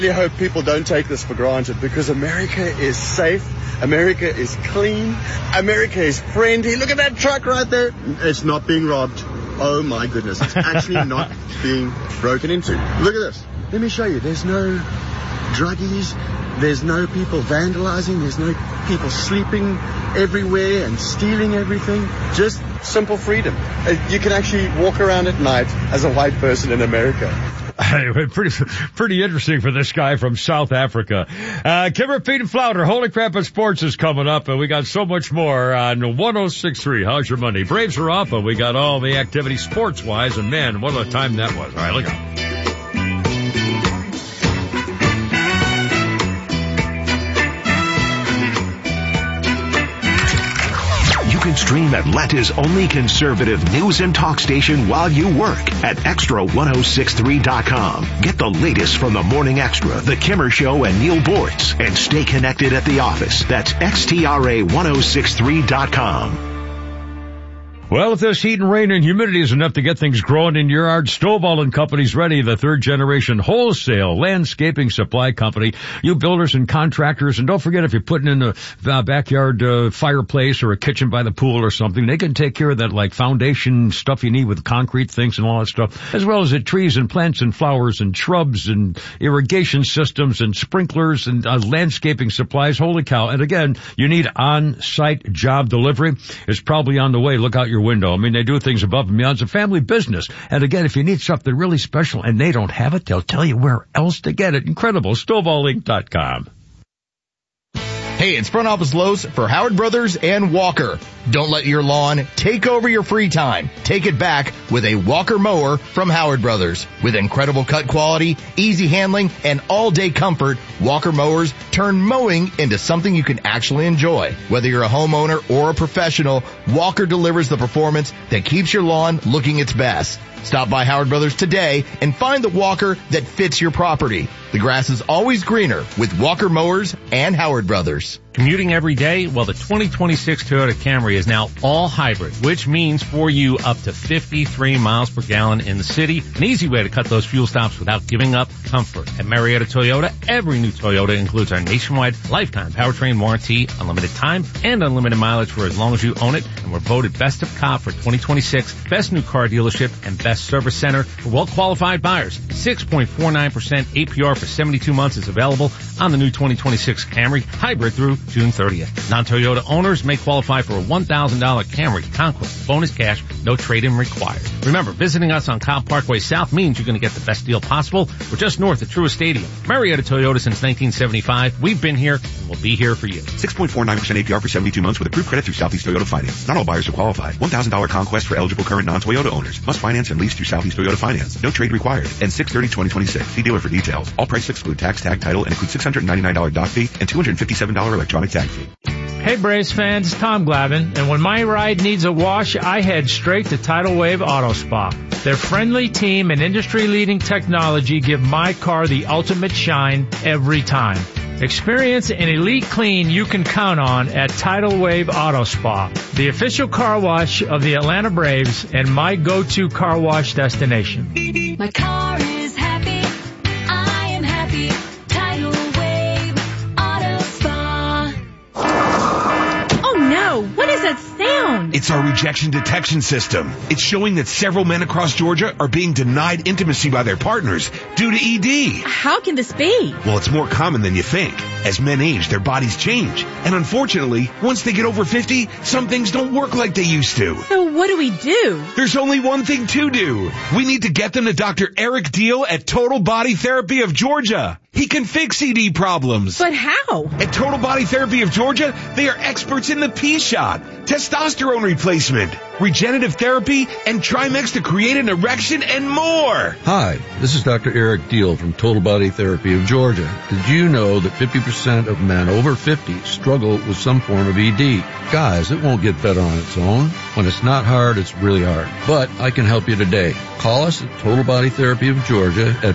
I hope people don't take this for granted, because America is safe, America is clean, America is friendly. Look at that truck right there. It's not being robbed. Oh my goodness, it's actually not being broken into. Look at this. Let me show you. There's no druggies, there's no people vandalizing, there's no people sleeping everywhere and stealing everything. Just simple freedom. You can actually walk around at night as a white person in America. Pretty interesting for this guy from South Africa. Kimmer, Pete, and Flounder, Holy Crap at Sports is coming up, and we got so much more on 106.3. How's your Monday? Braves are off, and we got all the activity sports-wise, and man, what a time that was. All right, look out. You can stream Atlanta's only conservative news and talk station while you work at Extra1063.com. Get the latest from the Morning Extra, The Kimmer Show, and Neil Bortz, and stay connected at the office. That's XTRA1063.com. Well, if this heat and rain and humidity is enough to get things growing in your yard, Stovall and Company's ready, the third generation wholesale landscaping supply company. You builders and contractors, and don't forget, if you're putting in a backyard fireplace or a kitchen by the pool or something, they can take care of that, like foundation stuff you need with concrete things and all that stuff, as well as the trees and plants and flowers and shrubs and irrigation systems and sprinklers and landscaping supplies. Holy cow. And again, you need on-site job delivery. It's probably on the way. Look out your window. I mean, they do things above and beyond. It's a family business. And again, if you need something really special and they don't have it, they'll tell you where else to get it. Incredible. StovallInc.com. Hey, it's Front Office Lowe's for Howard Brothers and Walker. Don't let your lawn take over your free time. Take it back with a Walker mower from Howard Brothers. With incredible cut quality, easy handling, and all-day comfort, Walker mowers turn mowing into something you can actually enjoy. Whether you're a homeowner or a professional, Walker delivers the performance that keeps your lawn looking its best. Stop by Howard Brothers today and find the Walker that fits your property. The grass is always greener with Walker mowers and Howard Brothers. Commuting every day? Well, the 2026 Toyota Camry is now all hybrid, which means for you up to 53 miles per gallon in the city. An easy way to cut those fuel stops without giving up comfort. At Marietta Toyota, every new Toyota includes our nationwide lifetime powertrain warranty, unlimited time, and unlimited mileage for as long as you own it. And we're voted Best of COP for 2026, Best New Car Dealership, and Best Service Center for well-qualified buyers. 6.49% APR for 72 months is available on the new 2026 Camry hybrid through June 30th. Non-Toyota owners may qualify for a $1,000 Camry Conquest bonus cash, no trade-in required. Remember, visiting us on Cobb Parkway South means you're going to get the best deal possible. We're just north of Truist Stadium. Marietta Toyota since 1975. We've been here and we'll be here for you. 6.49% APR for 72 months with approved credit through Southeast Toyota Finance. Not all buyers will qualify. $1,000 Conquest for eligible current non-Toyota owners. Must finance and lease through Southeast Toyota Finance. No trade required. And 6/30/2026. See dealer for details. All prices exclude tax, tag, title, and include $699 dock fee and $257 electronic tag fee. Hey Braves fans, Tom Glavine, and when my ride needs a wash, I head straight to Tidal Wave Auto Spa. Their friendly team and industry-leading technology give my car the ultimate shine every time. Experience an elite clean you can count on at Tidal Wave Auto Spa, the official car wash of the Atlanta Braves and my go-to car wash destination. My car is happy. I am happy. Tidal Wave Auto Spa. Oh no, what is that sound? It's our rejection detection system. It's showing that several men across Georgia are being denied intimacy by their partners due to ED. How can this be? Well, it's more common than you think. As men age, their bodies change. And unfortunately, once they get over 50, some things don't work like they used to. So what do we do? There's only one thing to do. We need to get them to Dr. Eric Deal at Total Body Therapy of Georgia. He can fix ED problems. But how? At Total Body Therapy of Georgia, they are experts in the P-shot, testosterone replacement, regenerative therapy, and Trimex to create an erection and more. Hi, this is Dr. Eric Deal from Total Body Therapy of Georgia. Did you know that 50% of men over 50 struggle with some form of ED? Guys, it won't get better on its own. When it's not hard, it's really hard. But I can help you today. Call us at Total Body Therapy of Georgia at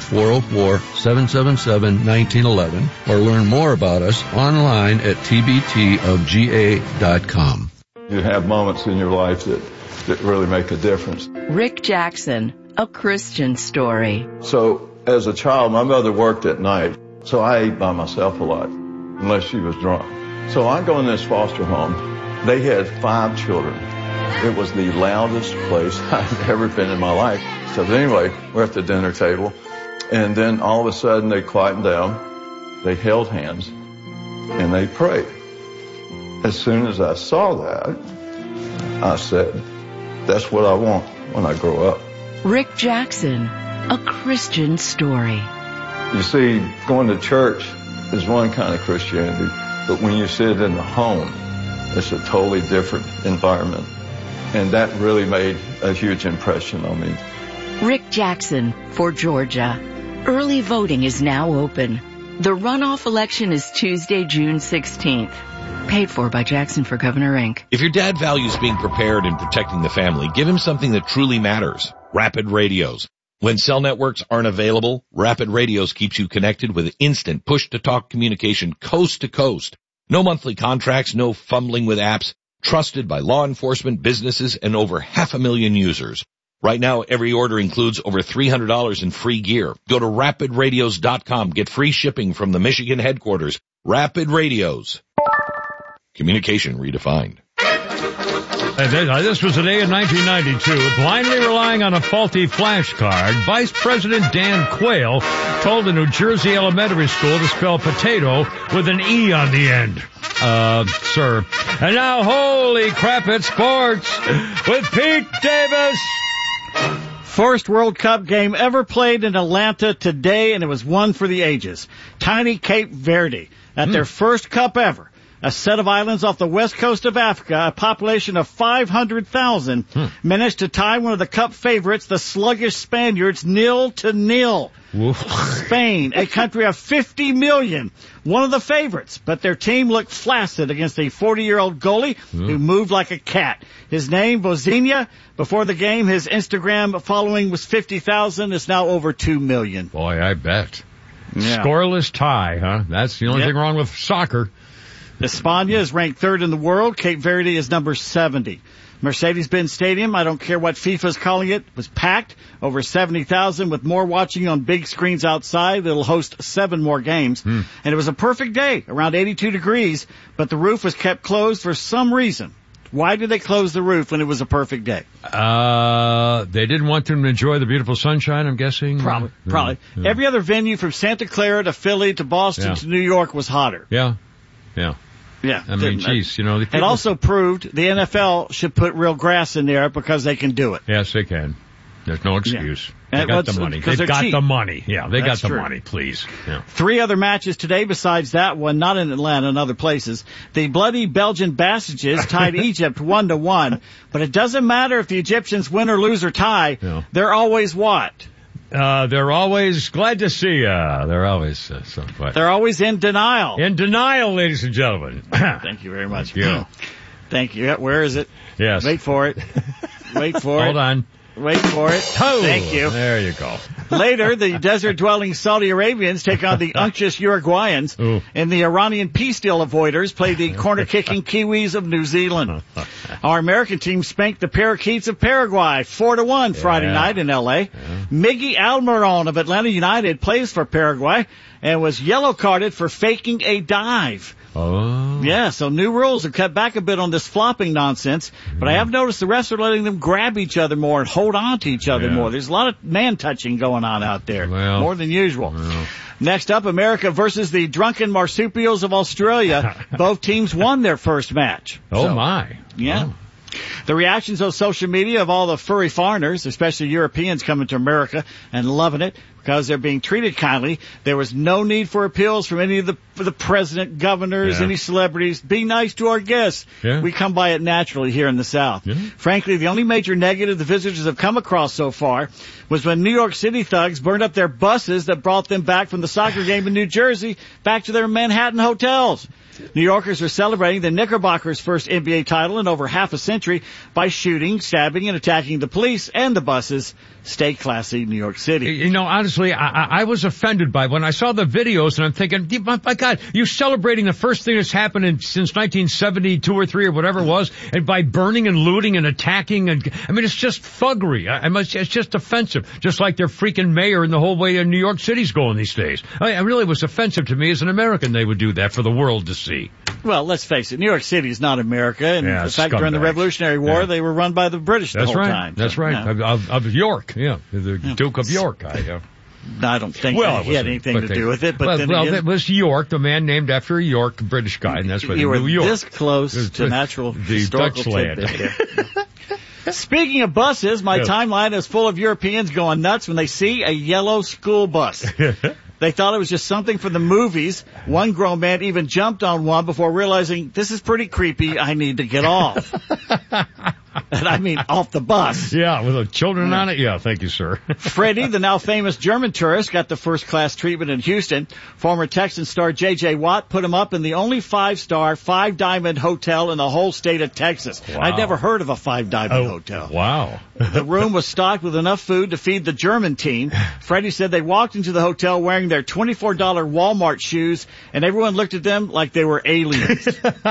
404-777-1911 or learn more about us online at tbtofga.com. You have moments in your life that really make a difference. Rick Jackson, a Christian story. So as a child, my mother worked at night. So I ate by myself a lot, unless she was drunk. So I go in this foster home. They had 5 children. It was the loudest place I've ever been in my life. So anyway, we're at the dinner table, and then all of a sudden they quieted down. They held hands, and they prayed. As soon as I saw that, I said, that's what I want when I grow up. Rick Jackson, a Christian story. You see, going to church is one kind of Christianity, but when you sit in the home, it's a totally different environment. And that really made a huge impression on me. Rick Jackson for Georgia. Early voting is now open. The runoff election is Tuesday, June 16th. Paid for by Jackson for Governor, Inc. If your dad values being prepared and protecting the family, give him something that truly matters. Rapid Radios. When cell networks aren't available, Rapid Radios keeps you connected with instant push-to-talk communication coast to coast. No monthly contracts, no fumbling with apps. Trusted by law enforcement, businesses, and over 500,000 users. Right now, every order includes over $300 in free gear. Go to rapidradios.com. Get free shipping from the Michigan headquarters. Rapid Radios. Communication redefined. This was a day in 1992. Blindly relying on a faulty flash card, Vice President Dan Quayle told a New Jersey elementary school to spell potato with an E on the end. Sir. And now, holy crap, it's sports with Pete Davis. First World Cup game ever played in Atlanta today, and it was one for the ages. Tiny Cape Verde, at their first cup ever. A set of islands off the west coast of Africa, a population of 500,000, managed to tie one of the cup favorites, the sluggish Spaniards, 0-0. Spain, a country of 50 million, one of the favorites, but their team looked flaccid against a 40-year-old goalie who moved like a cat. His name, Vozinha. Before the game, his Instagram following was 50,000. It's now over 2 million. Boy, I bet. Yeah. Scoreless tie, huh? That's the only thing wrong with soccer. España is ranked 3rd in the world. Cape Verde is number 70. Mercedes-Benz Stadium, I don't care what FIFA's calling it, was packed. Over 70,000 with more watching on big screens outside. It'll host 7 more games. And it was a perfect day, around 82 degrees, but the roof was kept closed for some reason. Why did they close the roof when it was a perfect day? They didn't want them to enjoy the beautiful sunshine, I'm guessing. Probably. Yeah. Every other venue from Santa Clara to Philly to Boston to New York was hotter. Yeah. I mean, geez, it also proved the NFL should put real grass in there because they can do it. Yes, they can. There's no excuse. Yeah. They got the money. They've got the money. Yeah, they got the money, please. Yeah. 3 other matches today besides that one, not in Atlanta and other places. The bloody Belgian Bassages tied Egypt 1-1. But it doesn't matter if the Egyptians win or lose or tie. No. They're always what? They're always glad to see you. They're always They're always in denial. In denial, ladies and gentlemen. Thank you very much. Thank you. Where is it? Yes. Wait for it. Hold on. Wait for it. Oh, thank you. There you go. Later, the desert-dwelling Saudi Arabians take on the unctuous Uruguayans, and the Iranian peace deal avoiders play the corner-kicking Kiwis of New Zealand. Our American team spanked the Parakeets of Paraguay 4-1 Friday night in L.A. Miggy Almiron of Atlanta United plays for Paraguay and was yellow-carded for faking a dive. Oh. Yeah, so new rules have cut back a bit on this flopping nonsense, but I have noticed the refs are letting them grab each other more and hold on to each other more. There's a lot of man-touching going on out there, more than usual. Next up, America versus the drunken marsupials of Australia. Both teams won their first match. My. Yeah. The reactions on social media of all the furry foreigners, especially Europeans coming to America and loving it because they're being treated kindly. There was no need for appeals from any of the president, governors, any celebrities. Be nice to our guests. We come by it naturally here in the South. Frankly, the only major negative the visitors have come across so far was when New York City thugs burned up their buses that brought them back from the soccer game in New Jersey back to their Manhattan hotels. New Yorkers are celebrating the Knickerbockers' first NBA title in over half a century by shooting, stabbing, and attacking the police and the buses. Stay classy, New York City. You know, honestly, honestly, I was offended by it. When I saw the videos, and I'm thinking, my God, you're celebrating the first thing that's happened since 1972 or 3 or whatever it was, and by burning and looting and attacking, and I mean, it's just thuggery. It's just offensive, just like their freaking mayor and the whole way New York City's going these days. It really was offensive to me as an American they would do that for the world to see. Well, let's face it, New York City is not America, and in fact, during the Revolutionary War, they were run by the British the whole time. That's right. Of York, the Duke of York. I don't think he had anything to do with it. But then it was York, the man named after a York, British guy, and that's what you were New York. This close to natural the historical Dutch land. Speaking of buses, my timeline is full of Europeans going nuts when they see a yellow school bus. They thought it was just something for the movies. One grown man even jumped on one before realizing, this is pretty creepy, I need to get off. And I mean off the bus. Yeah, with the children on it? Yeah, thank you, sir. Freddie, the now famous German tourist, got the first-class treatment in Houston. Former Texan star J.J. Watt put him up in the only 5-star, 5-diamond hotel in the whole state of Texas. Wow. I'd never heard of a 5-diamond hotel. Wow. The room was stocked with enough food to feed the German team. Freddie said they walked into the hotel wearing their $24 Walmart shoes, and everyone looked at them like they were aliens.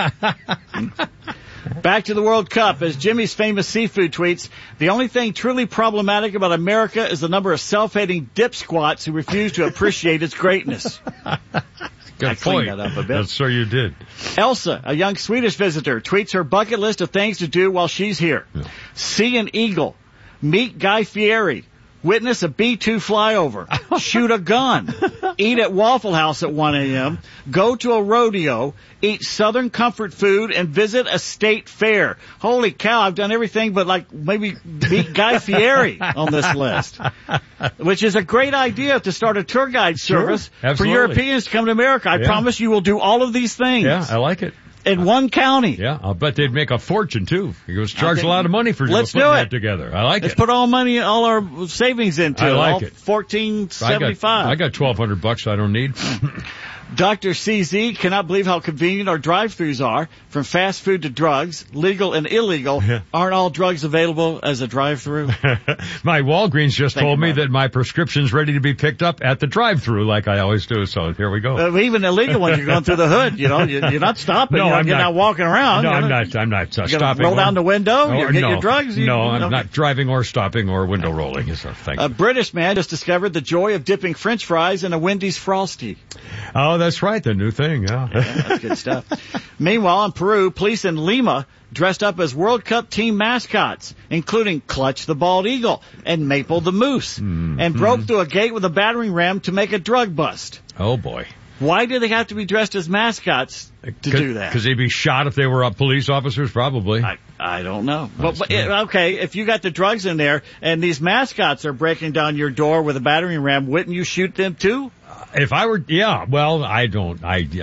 Back to the World Cup. As Jimmy's famous seafood tweets, the only thing truly problematic about America is the number of self-hating dip squats who refuse to appreciate its greatness. Good point. That up a bit. Yes, sir, you did. Elsa, a young Swedish visitor, tweets her bucket list of things to do while she's here. Yeah. See an eagle. Meet Guy Fieri. Witness a B-2 flyover. Shoot a gun. Eat at Waffle House at 1 a.m. Go to a rodeo. Eat Southern comfort food and visit a state fair. Holy cow, I've done everything but maybe meet Guy Fieri on this list. Which is a great idea to start a tour guide service for Europeans to come to America. I promise you will do all of these things. Yeah, I like it. In one county. Yeah, I'll bet they'd make a fortune, too. You was charge a lot of money for putting that together. I like it. Let's put all our savings into it. I like it. $14.75. I got $1,200 I don't need. Dr. CZ cannot believe how convenient our drive-thrus are. From fast food to drugs, legal and illegal, aren't all drugs available as a drive-thru? My Walgreens just told me that my prescription's ready to be picked up at the drive-thru like I always do, so here we go. Even illegal ones, you're going through the hood, you're not stopping. No, you're not walking around. No, I'm not stopping. Roll down the window, you get your drugs? I'm not driving or stopping or window rolling. A British man just discovered the joy of dipping French fries in a Wendy's Frosty. Oh, that's right, the new thing, yeah that's good stuff. Meanwhile, in Peru, police in Lima dressed up as World Cup team mascots, including Clutch the Bald Eagle and Maple the Moose, and broke through a gate with a battering ram to make a drug bust. Oh, boy. Why do they have to be dressed as mascots to do that? Because they'd be shot if they were police officers, probably. I don't know. But okay, if you got the drugs in there and these mascots are breaking down your door with a battering ram, wouldn't you shoot them too? If I were, I don't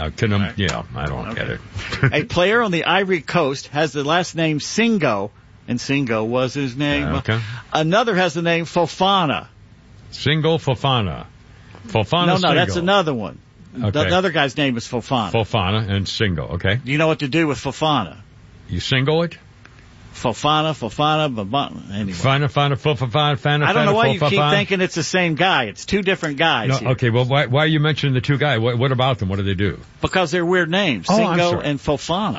get it. A player on the Ivory Coast has the last name Singo, and Singo was his name. Okay. Another has the name Fofana. Singo Fofana. Fofana No, Singo. That's another one. Okay. The other guy's name is Fofana. Fofana and Singo, okay. Do you know what to do with Fofana? You single it? Fofana, anyway. Fofana. I don't know why you keep thinking it's the same guy. It's two different guys. No, okay, well, why are you mentioning the two guys? What about them? What do they do? Because they're weird names. Singo and Fofana.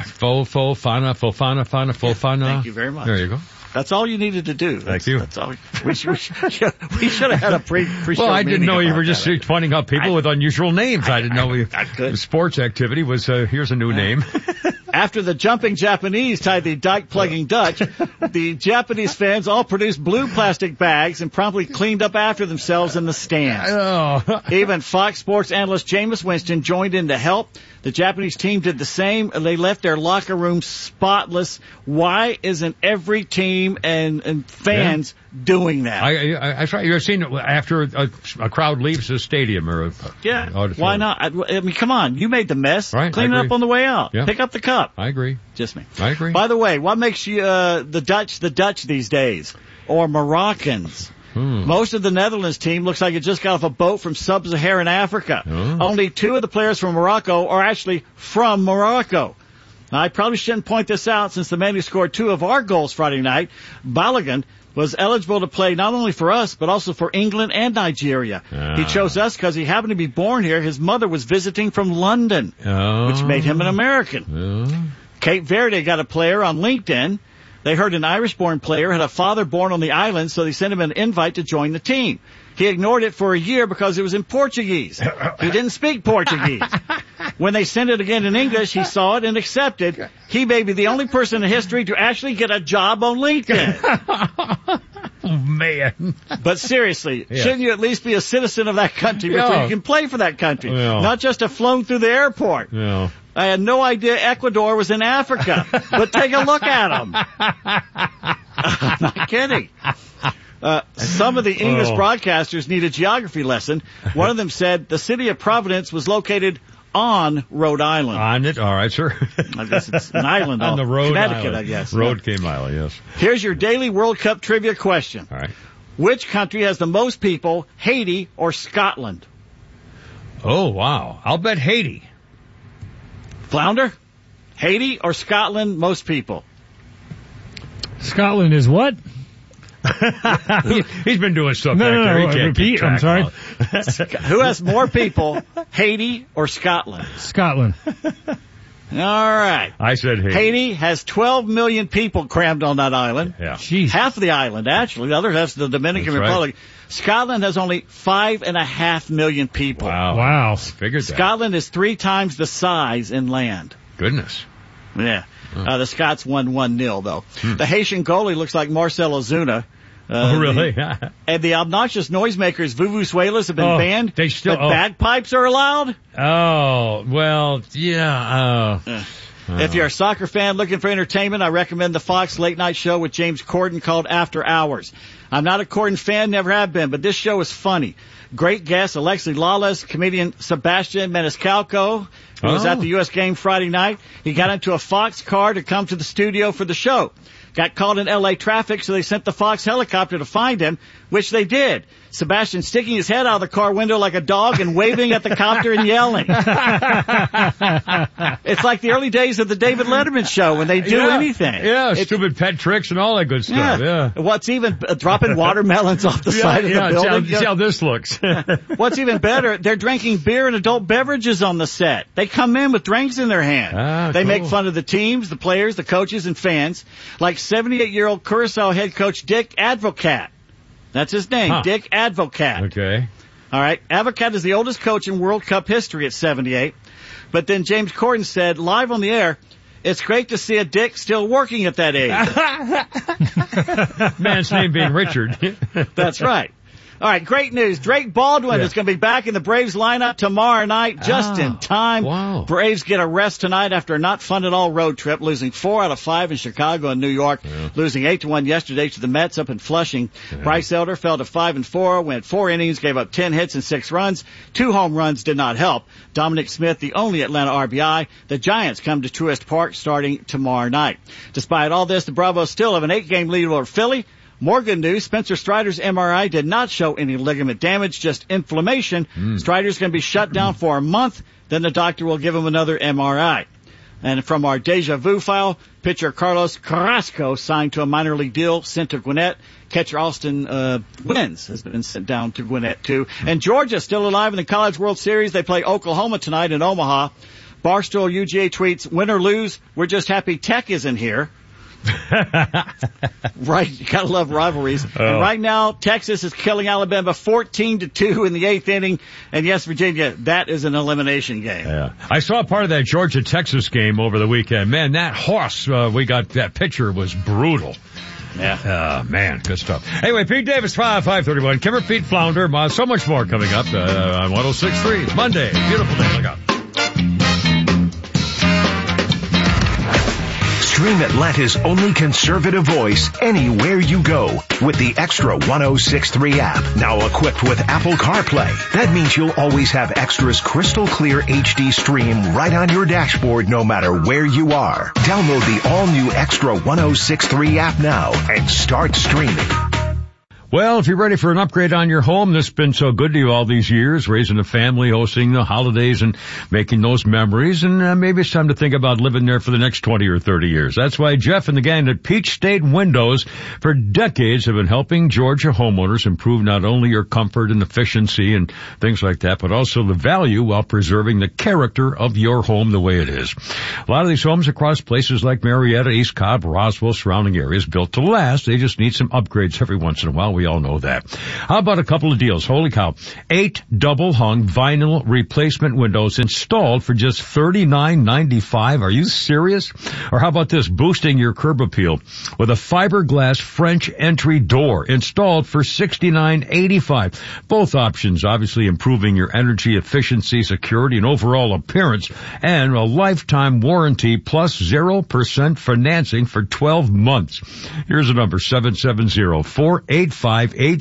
Fofana. Thank you very much. There you go. That's all you needed to do. Thank you. That's all. We should have had a pre-show. Well, I didn't know you were just pointing out people with unusual names. I didn't know sports activity was, here's a new name. After the jumping Japanese tied the dike-plugging Dutch, the Japanese fans all produced blue plastic bags and promptly cleaned up after themselves in the stands. Oh. Even Fox Sports analyst Jameis Winston joined in to help. The Japanese team did the same, and they left their locker room spotless. Why isn't every team and fans doing that? I try. You've seen after a crowd leaves the stadium or why not? I mean, come on. You made the mess. Right, clean it up on the way out. Yeah. Pick up the cup. I agree. Just me. I agree. By the way, what makes you the Dutch these days, or Moroccans? Most of the Netherlands team looks like it just got off a boat from sub-Saharan Africa. Only 2 of the players from Morocco are actually from Morocco. Now, I probably shouldn't point this out since the man who scored 2 of our goals Friday night, Balogun, was eligible to play not only for us, but also for England and Nigeria. He chose us because he happened to be born here. His mother was visiting from London, which made him an American. Cape Verde got a player on LinkedIn. They heard an Irish-born player had a father born on the island, so they sent him an invite to join the team. He ignored it for a year because it was in Portuguese. He didn't speak Portuguese. When they sent it again in English, he saw it and accepted. He may be the only person in history to actually get a job on LinkedIn. Oh, man. But seriously, shouldn't you at least be a citizen of that country before you can play for that country? Not just have flown through the airport. I had no idea Ecuador was in Africa, but take a look at them. I'm not kidding. Some of the English broadcasters need a geography lesson. One of them said the city of Providence was located on Rhode Island. On it? All right, sir. I guess it's an island. On the Rhode Connecticut, Island. I guess. Rhode Came Island, yes. Here's your daily World Cup trivia question. All right. Which country has the most people, Haiti or Scotland? Oh, wow. I'll bet Haiti. Flounder? Haiti or Scotland, most people? Scotland is what? He's been doing stuff back there. He can't keep repeat. track I'm sorry. Who has more people, Haiti or Scotland? Scotland. All right. I said Haiti. Haiti has 12 million people crammed on that island. Yeah. Jeez. Half of the island, actually. The other half's the Dominican That's Republic. Right. Scotland has only 5.5 million people. Wow. Figured that. Scotland is 3 times the size in land. Goodness. Yeah. The Scots won 1-0, though. The Haitian goalie looks like Marcel Ozuna. Oh, really? And the obnoxious noisemakers, vuvuzuelas, have been banned, they still, but bagpipes are allowed? Oh, well, yeah. If you're a soccer fan looking for entertainment, I recommend the Fox late night show with James Corden called After Hours. I'm not a Corden fan, never have been, but this show is funny. Great guests, Alexi Lawless, comedian Sebastian Maniscalco, who was at the U.S. game Friday night. He got into a Fox car to come to the studio for the show. Got caught in L.A. traffic, so they sent the Fox helicopter to find him, which they did. Sebastian sticking his head out of the car window like a dog and waving at the copter and yelling. It's like the early days of the David Letterman show when they do anything. Yeah, stupid pet tricks and all that good stuff. Yeah. What's even dropping watermelons off the side of the building. See how this looks. What's even better, they're drinking beer and adult beverages on the set. They come in with drinks in their hand. They make fun of the teams, the players, the coaches, and fans. Like 78-year-old Curaçao head coach Dick Advocat. That's his name, Dick Advocat. Okay. All right. Advocat is the oldest coach in World Cup history at 78. But then James Corden said, live on the air, it's great to see a Dick still working at that age. Man's name being Richard. That's right. All right, great news. Drake Baldwin is going to be back in the Braves lineup tomorrow night, just in time. Wow. Braves get a rest tonight after a not fun at all road trip, losing 4 out of 5 in Chicago and New York, losing 8-1 yesterday to the Mets up in Flushing. Bryce Elder fell to 5-4, went 4 innings, gave up 10 hits and 6 runs. 2 home runs did not help. Dominic Smith, the only Atlanta RBI. The Giants come to Truist Park starting tomorrow night. Despite all this, the Bravos still have an 8-game lead over Philly. More good news, Spencer Strider's MRI did not show any ligament damage, just inflammation. Strider's going to be shut down for a month, then the doctor will give him another MRI. And from our Deja Vu file, pitcher Carlos Carrasco signed to a minor league deal, sent to Gwinnett. Catcher Austin Wins has been sent down to Gwinnett, too. And Georgia still alive in the College World Series. They play Oklahoma tonight in Omaha. Barstool UGA tweets, win or lose, we're just happy Tech isn't here. Right, you gotta love rivalries. And right now, Texas is killing Alabama 14-2 in the 8th inning. And yes, Virginia, that is an elimination game. Yeah, I saw part of that Georgia-Texas game over the weekend. Man, that horse we got, that pitcher was brutal. Yeah. Man, good stuff. Anyway, Pete Davis, 531. Kimmer, Pete Flounder, so much more coming up on 106.3. It's Monday. Beautiful day. Look out. Stream Atlanta's only conservative voice anywhere you go with the Extra 106.3 app, now equipped with Apple CarPlay. That means you'll always have Extra's crystal clear HD stream right on your dashboard no matter where you are. Download the all-new Extra 106.3 app now and start streaming. Well, if you're ready for an upgrade on your home that's been so good to you all these years, raising a family, hosting the holidays, and making those memories, and maybe it's time to think about living there for the next 20 or 30 years. That's why Jeff and the gang at Peach State Windows for decades have been helping Georgia homeowners improve not only your comfort and efficiency and things like that, but also the value while preserving the character of your home the way it is. A lot of these homes across places like Marietta, East Cobb, Roswell, surrounding areas built to last. They just need some upgrades every once in a while. We all know that. How about a couple of deals? Holy cow. 8 double-hung vinyl replacement windows installed for just $39.95. Are you serious? Or how about this? Boosting your curb appeal with a fiberglass French entry door installed for $69.85. Both options obviously improving your energy efficiency, security, and overall appearance, and a lifetime warranty plus 0% financing for 12 months. Here's the number, 770-485-8011.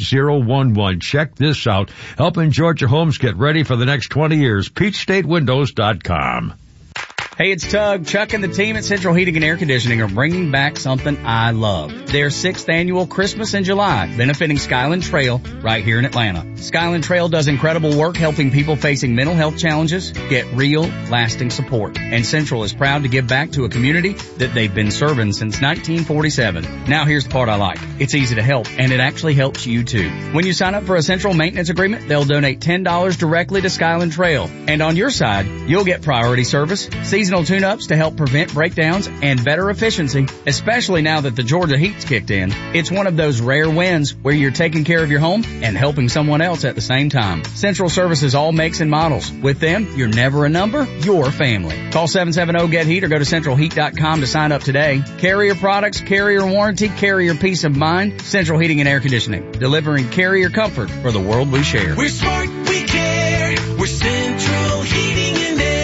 Check this out. Helping Georgia homes get ready for the next 20 years. PeachStateWindows.com. Hey, it's Tug. Chuck and the team at Central Heating and Air Conditioning are bringing back something I love. Their 6th annual Christmas in July, benefiting Skyland Trail right here in Atlanta. Skyland Trail does incredible work helping people facing mental health challenges get real, lasting support. And Central is proud to give back to a community that they've been serving since 1947. Now here's the part I like. It's easy to help, and it actually helps you too. When you sign up for a Central maintenance agreement, they'll donate $10 directly to Skyland Trail. And on your side, you'll get priority service, seasonal tune-ups to help prevent breakdowns, and better efficiency, especially now that the Georgia heat's kicked in. It's one of those rare wins where you're taking care of your home and helping someone else at the same time. Central services all makes and models. With them, you're never a number, you're family. Call 770-GET-HEAT or go to centralheat.com to sign up today. Carrier products, carrier warranty, carrier peace of mind. Central Heating and Air Conditioning, delivering carrier comfort for the world we share. We're smart, we care. We're Central Heating and Air.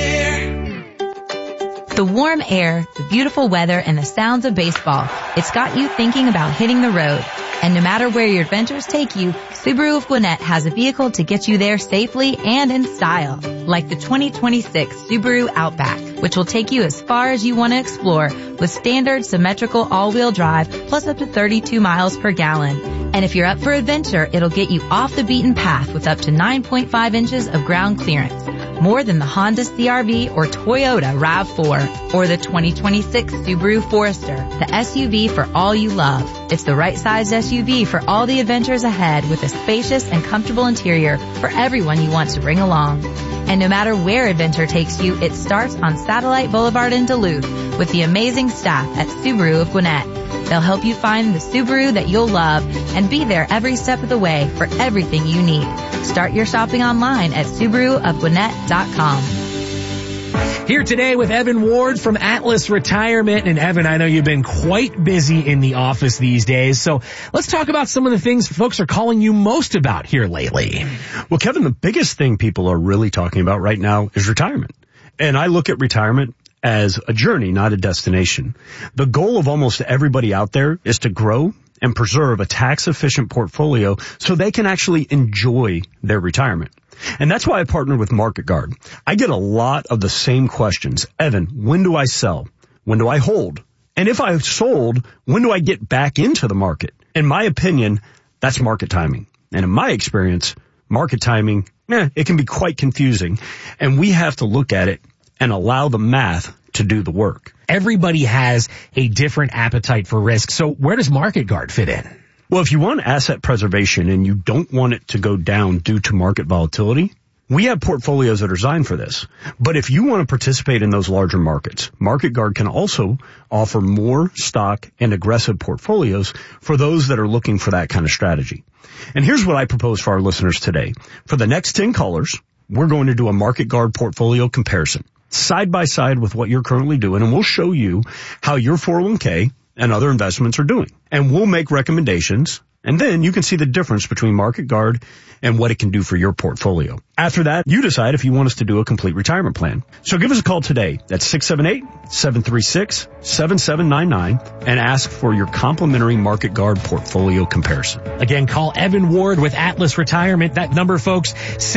The warm air, the beautiful weather, and the sounds of baseball. It's got you thinking about hitting the road. And no matter where your adventures take you, Subaru of Gwinnett has a vehicle to get you there safely and in style. Like the 2026 Subaru Outback, which will take you as far as you want to explore with standard symmetrical all-wheel drive plus up to 32 miles per gallon. And if you're up for adventure, it'll get you off the beaten path with up to 9.5 inches of ground clearance. More than the Honda CR-V or Toyota RAV4 or the 2026 Subaru Forester, the SUV for all you love. It's the right size SUV for all the adventures ahead with a spacious and comfortable interior for everyone you want to bring along. And no matter where adventure takes you, it starts on Satellite Boulevard in Duluth with the amazing staff at Subaru of Gwinnett. They'll help you find the Subaru that you'll love and be there every step of the way for everything you need. Start your shopping online at SubaruofGwinnett.com. Here today with Evan Ward from Atlas Retirement. And Evan, I know you've been quite busy in the office these days. So let's talk about some of the things folks are calling you most about here lately. Well, Kevin, the biggest thing people are really talking about right now is retirement. And I look at retirement as a journey, not a destination. The goal of almost everybody out there is to grow and preserve a tax-efficient portfolio so they can actually enjoy their retirement. And that's why I partnered with Market Guard. I get a lot of the same questions. Evan, when do I sell? When do I hold? And if I've sold, when do I get back into the market? In my opinion, that's market timing. And in my experience, market timing, it can be quite confusing. And we have to look at it and allow the math to do the work. Everybody has a different appetite for risk. So where does Market Guard fit in? Well, if you want asset preservation and you don't want it to go down due to market volatility, we have portfolios that are designed for this. But if you want to participate in those larger markets, Market Guard can also offer more stock and aggressive portfolios for those that are looking for that kind of strategy. And here's what I propose for our listeners today. For the next 10 callers, we're going to do a Market Guard portfolio comparison, side by side with what you're currently doing, and we'll show you how your 401k and other investments are doing. And we'll make recommendations, and then you can see the difference between Market Guard and what it can do for your portfolio. After that, you decide if you want us to do a complete retirement plan. So give us a call today at 678-736-7799 and ask for your complimentary Market Guard portfolio comparison. Again, call Evan Ward with Atlas Retirement. That number, folks,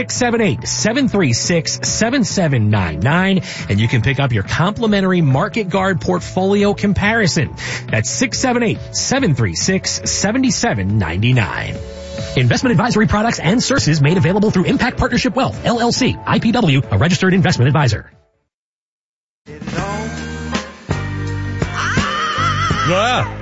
678-736-7799. And you can pick up your complimentary Market Guard portfolio comparison. That's 678-736-7799. Investment advisory products and services made available through Impact Partnership Wealth, LLC, IPW, a registered investment advisor. Ah.